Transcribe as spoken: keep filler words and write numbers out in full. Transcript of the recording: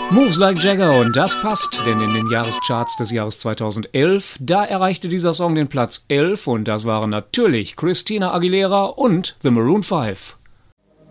Moves Like Jagger, und das passt, denn in den Jahrescharts des Jahres zweitausendelf, da erreichte dieser Song den Platz elf, und das waren natürlich Christina Aguilera und The Maroon five.